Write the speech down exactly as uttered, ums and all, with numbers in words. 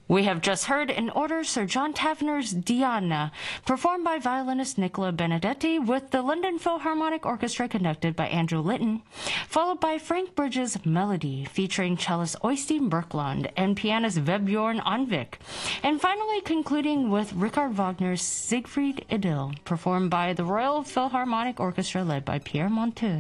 We have just heard in order Sir John Tavener's Diana, performed by violinist Nicola Benedetti with the London Philharmonic Orchestra conducted by Andrew Litton, followed by Frank Bridges' Melody featuring cellist Øystein Birkeland and pianist Vebjørn Anvik, and finally concluding with Richard Wagner's Siegfried Idyll, performed by the Royal Philharmonic Orchestra led by Pierre Monteux.